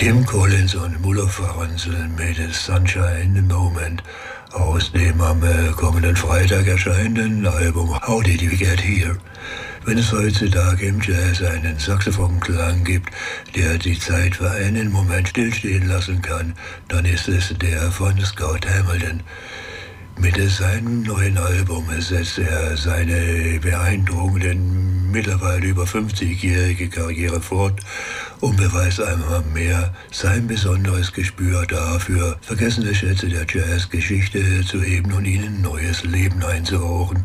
Kim Collins und Muller Fahrensen mit Sunshine in the Moment aus dem am kommenden Freitag erscheinenden Album How Did We Get Here? Wenn es heutzutage im Jazz einen Saxophonklang gibt, der die Zeit für einen Moment stillstehen lassen kann, dann ist es der von Scott Hamilton. Mit seinem neuen Album setzt er seine beeindruckende, mittlerweile über 50-jährige Karriere fort und beweist einmal mehr sein besonderes Gespür dafür, vergessene Schätze der Jazzgeschichte zu heben und ihnen neues Leben einzuhauchen.